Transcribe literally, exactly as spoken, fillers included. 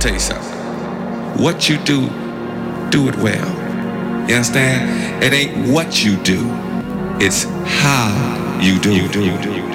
tell you something. What you do, do it well. You understand? It ain't what you do, it's how you do. You do.